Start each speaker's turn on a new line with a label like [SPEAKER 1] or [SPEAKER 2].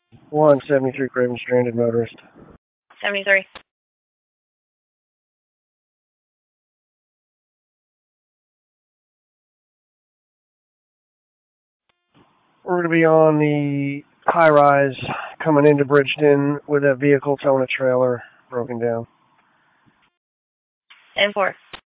[SPEAKER 1] 173 Craven stranded motorist.
[SPEAKER 2] 73.
[SPEAKER 1] We're going to be on the high rise coming into Bridgeton with a vehicle towing a trailer broken down.
[SPEAKER 2] 10-4.